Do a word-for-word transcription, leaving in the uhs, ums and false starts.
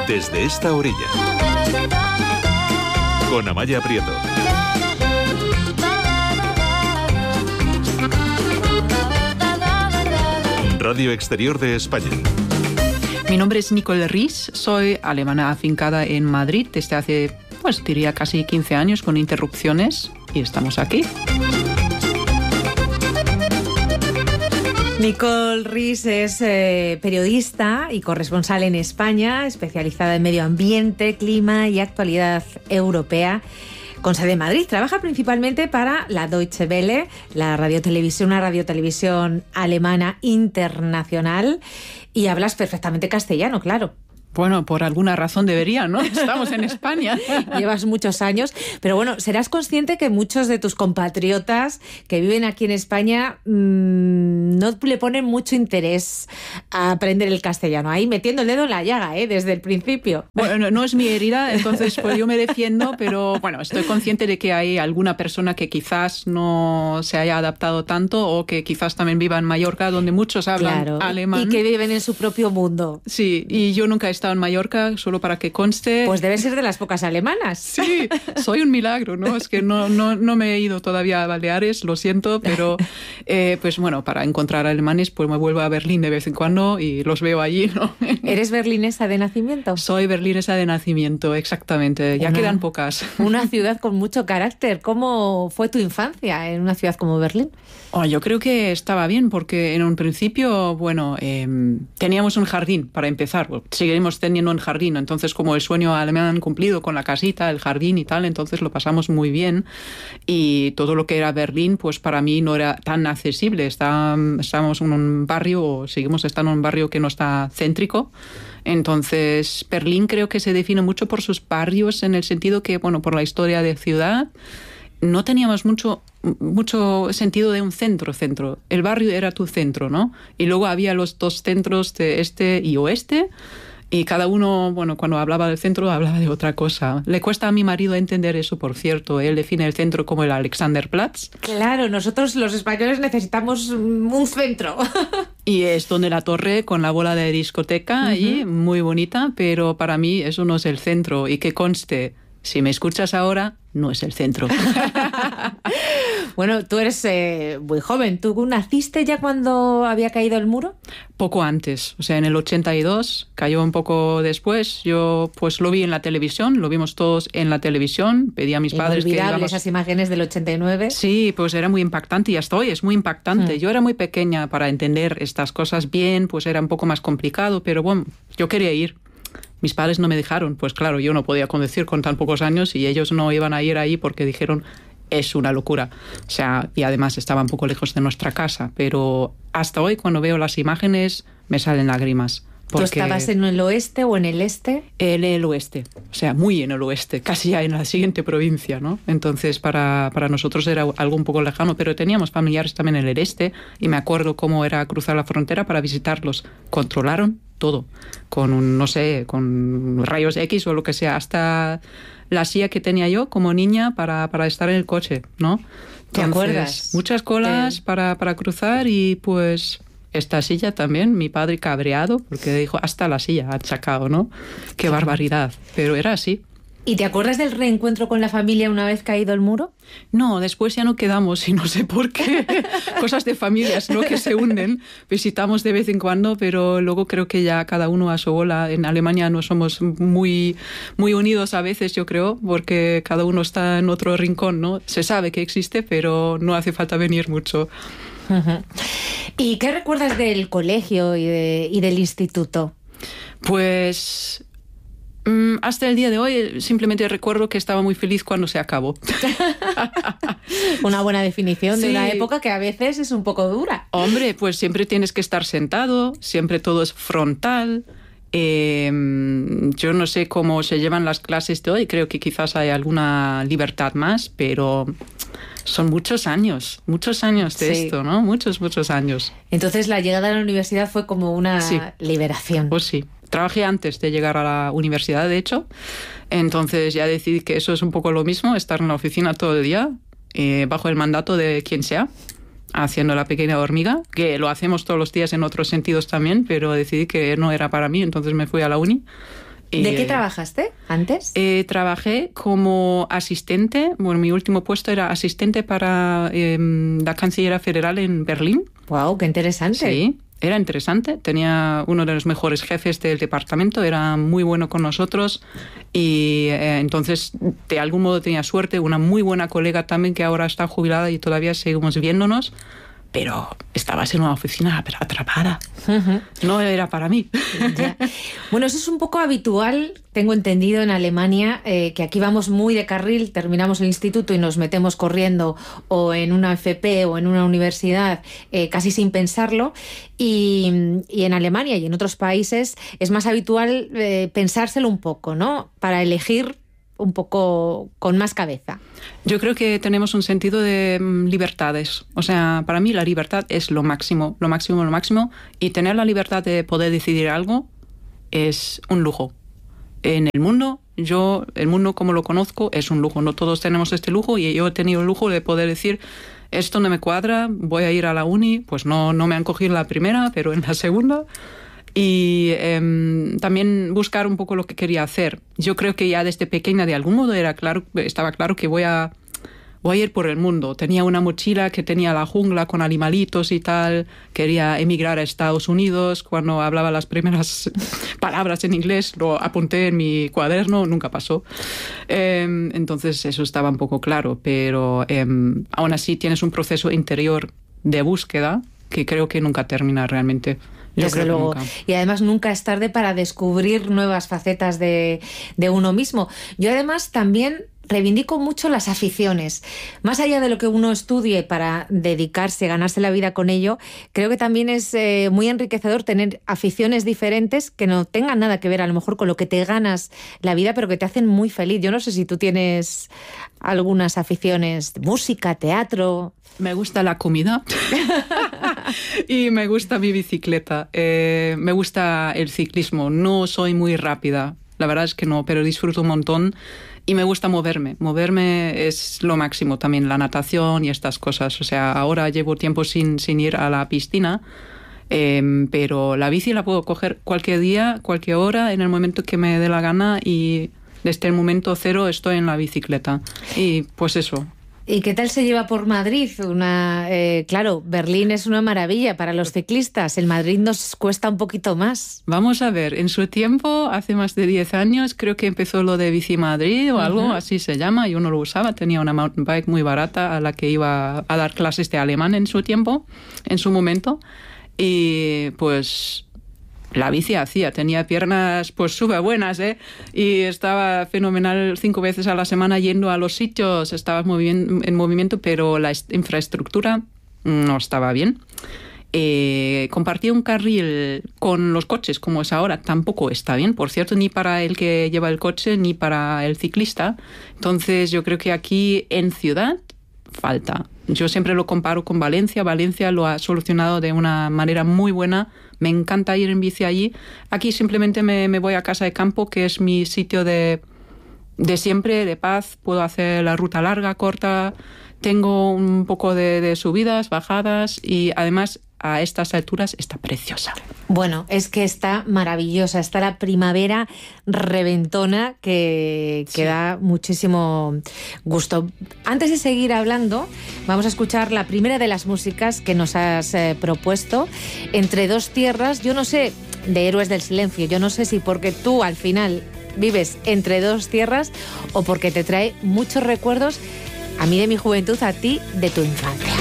Desde esta orilla, con Amaya Prieto. Radio Exterior de España. Mi nombre es Nicole Ries, soy alemana afincada en Madrid desde hace, pues diría casi quince años con interrupciones, y estamos aquí. Nicole Ries es eh, periodista y corresponsal en España, especializada en medio ambiente, clima y actualidad europea, con sede en Madrid. Trabaja principalmente para la Deutsche Welle, la radiotelevisión, una radiotelevisión alemana internacional, y hablas perfectamente castellano, claro. Bueno, por alguna razón debería, ¿no? Estamos en España. Llevas muchos años, pero bueno, serás consciente que muchos de tus compatriotas que viven aquí en España mmm, no le ponen mucho interés a aprender el castellano. Ahí metiendo el dedo en la llaga, ¿eh? Desde el principio. Bueno, no, no es mi herida, entonces pues yo me defiendo, pero bueno, estoy consciente de que hay alguna persona que quizás no se haya adaptado tanto o que quizás también viva en Mallorca, donde muchos hablan claro, alemán. Y que viven en su propio mundo. Sí, y yo nunca he estado en Mallorca, solo para que conste. Pues debe ser de las pocas alemanas. Sí, soy un milagro, ¿no? Es que no, no, no me he ido todavía a Baleares, lo siento, pero eh, pues bueno, para encontrar alemanes pues me vuelvo a Berlín de vez en cuando y los veo allí, ¿no? ¿Eres berlinesa de nacimiento? Soy berlinesa de nacimiento, exactamente. Ya una, quedan pocas. Una ciudad con mucho carácter. ¿Cómo fue tu infancia en una ciudad como Berlín? Oh, yo creo que estaba bien porque en un principio, bueno, eh, teníamos un jardín para empezar. Seguiremos teniendo un jardín. Entonces, como el sueño alemán cumplido con la casita, el jardín y tal, entonces lo pasamos muy bien. Y todo lo que era Berlín, pues para mí no era tan accesible. Está, estábamos en un barrio, o seguimos estando en un barrio que no está céntrico. Entonces, Berlín creo que se define mucho por sus barrios, en el sentido que, bueno, por la historia de ciudad, no teníamos mucho, mucho sentido de un centro-centro. El barrio era tu centro, ¿no? Y luego había los dos centros de este y oeste, y cada uno, bueno, cuando hablaba del centro, hablaba de otra cosa. Le cuesta a mi marido entender eso, por cierto. Él define el centro como el Alexanderplatz. Claro, nosotros los españoles necesitamos un centro. Y es donde la torre con la bola de discoteca, uh-huh. Allí, muy bonita, pero para mí eso no es el centro. Y que conste, si me escuchas ahora, no es el centro. Bueno, tú eres eh, muy joven. ¿Tú naciste ya cuando había caído el muro? Poco antes, o sea, en el ochenta y dos, cayó un poco después. Yo pues lo vi en la televisión, lo vimos todos en la televisión. Pedí a mis padres que Inolvidable íbamos... esas imágenes del ochenta y nueve. Sí, pues era muy impactante y hasta hoy es muy impactante. Mm. Yo era muy pequeña para entender estas cosas bien, pues era un poco más complicado, pero bueno, yo quería ir. Mis padres no me dejaron, pues claro, yo no podía conducir con tan pocos años y ellos no iban a ir ahí porque dijeron, es una locura. O sea, y además estaba un poco lejos de nuestra casa, pero hasta hoy cuando veo las imágenes me salen lágrimas. ¿Tú estabas en el oeste o en el este? En el oeste, o sea, muy en el oeste, casi ya en la siguiente provincia, ¿no? Entonces, para, para nosotros era algo un poco lejano, pero teníamos familiares también en el este y me acuerdo cómo era cruzar la frontera para visitarlos. Controlaron todo, con un, no sé, con rayos X o lo que sea, hasta la silla que tenía yo como niña para, para estar en el coche, ¿no? Entonces, ¿te acuerdas? Muchas colas eh... para, para cruzar y pues... Esta silla también, mi padre cabreado, porque dijo, hasta la silla ha achacado, ¿no? Qué barbaridad, pero era así. ¿Y te acuerdas del reencuentro con la familia una vez caído el muro? No, después ya no quedamos y no sé por qué. Cosas de familias, ¿no? Que se hunden. Visitamos de vez en cuando, pero luego creo que ya cada uno a su bola. En Alemania no somos muy, muy unidos a veces, yo creo, porque cada uno está en otro rincón, ¿no? Se sabe que existe, pero no hace falta venir mucho. Uh-huh. ¿Y qué recuerdas del colegio y, de, y del instituto? Pues mmm, hasta el día de hoy simplemente recuerdo que estaba muy feliz cuando se acabó. Una buena definición, sí, de una época que a veces es un poco dura. Hombre, pues siempre tienes que estar sentado, siempre todo es frontal. Eh, yo no sé cómo se llevan las clases de hoy, creo que quizás hay alguna libertad más, pero... Son muchos años, muchos años de sí. esto, ¿no? Muchos, muchos años. Entonces la llegada a la universidad fue como una sí. liberación. Pues sí. Trabajé antes de llegar a la universidad, de hecho. Entonces ya decidí que eso es un poco lo mismo, estar en la oficina todo el día, eh, bajo el mandato de quien sea, haciendo la pequeña hormiga, que lo hacemos todos los días en otros sentidos también, pero decidí que no era para mí, entonces me fui a la uni. ¿De Eh, qué trabajaste antes? Eh, trabajé como asistente, bueno, mi último puesto era asistente para eh, la Cancillería Federal en Berlín. ¡Wow, qué interesante! Sí, era interesante. Tenía uno de los mejores jefes del departamento, era muy bueno con nosotros y eh, entonces de algún modo tenía suerte. Una muy buena colega también que ahora está jubilada y todavía seguimos viéndonos. Pero estabas en una oficina atrapada. Uh-huh. No era para mí. Ya. Bueno, eso es un poco habitual, tengo entendido, en Alemania, eh, que aquí vamos muy de carril, terminamos el instituto y nos metemos corriendo o en una F P o en una universidad eh, casi sin pensarlo. Y, y en Alemania y en otros países es más habitual eh, pensárselo un poco, ¿no? Para elegir un poco con más cabeza. Yo creo que tenemos un sentido de um, libertades. O sea, para mí la libertad es lo máximo, lo máximo, lo máximo. Y tener la libertad de poder decidir algo es un lujo. En el mundo, yo, el mundo como lo conozco es un lujo. No todos tenemos este lujo y yo he tenido el lujo de poder decir, esto no me cuadra, voy a ir a la uni. Pues no, no me han cogido la primera, pero en la segunda. Y eh, también buscar un poco lo que quería hacer. Yo creo que ya desde pequeña de algún modo era claro, estaba claro que voy a, voy a ir por el mundo. Tenía una mochila que tenía la jungla con animalitos y tal. Quería emigrar a Estados Unidos. Cuando hablaba las primeras palabras en inglés lo apunté en mi cuaderno, nunca pasó. Eh, entonces eso estaba un poco claro. Pero eh, aún así tienes un proceso interior de búsqueda que creo que nunca termina realmente. Yo Desde creo luego. Que nunca. Y además nunca es tarde para descubrir nuevas facetas de, de uno mismo. Yo además también reivindico mucho las aficiones. Más allá de lo que uno estudie para dedicarse, ganarse la vida con ello, creo que también es eh, muy enriquecedor tener aficiones diferentes que no tengan nada que ver a lo mejor con lo que te ganas la vida, pero que te hacen muy feliz. Yo no sé si tú tienes algunas aficiones, música, teatro. Me gusta la comida y me gusta mi bicicleta. Eh, me gusta el ciclismo. No soy muy rápida, la verdad es que no, pero disfruto un montón y me gusta moverme. Moverme es lo máximo también, la natación y estas cosas. O sea, ahora llevo tiempo sin, sin ir a la piscina, eh, pero la bici la puedo coger cualquier día, cualquier hora, en el momento que me dé la gana y desde el momento cero estoy en la bicicleta. Y pues eso. ¿Y qué tal se lleva por Madrid? Una, eh, claro, Berlín es una maravilla para los ciclistas. El Madrid nos cuesta un poquito más. Vamos a ver, en su tiempo, hace más de diez años, creo que empezó lo de Bici Madrid o algo, uh-huh. así se llama. Yo no lo usaba, tenía una mountain bike muy barata a la que iba a dar clases de alemán en su tiempo, en su momento. Y pues la bici hacía, tenía piernas pues súper buenas, ¿eh? Y estaba fenomenal cinco veces a la semana yendo a los sitios, estaba en movimiento, pero la infraestructura no estaba bien. Eh, compartir un carril con los coches, como es ahora, tampoco está bien, por cierto, ni para el que lleva el coche, ni para el ciclista. Entonces yo creo que aquí en ciudad falta. Yo siempre lo comparo con Valencia. Valencia lo ha solucionado de una manera muy buena. Me encanta ir en bici allí. Aquí simplemente me, me voy a casa de campo, que es mi sitio de, de siempre, de paz. Puedo hacer la ruta larga, corta. Tengo un poco de, de subidas, bajadas y además a estas alturas está preciosa. Bueno, es que está maravillosa. Está la primavera reventona que, que sí. da muchísimo gusto. Antes de seguir hablando, vamos a escuchar la primera de las músicas que nos has eh, propuesto, Entre dos tierras. Yo no sé, de Héroes del Silencio, yo no sé si porque tú al final vives entre dos tierras o porque te trae muchos recuerdos, a mí de mi juventud, a ti de tu infancia.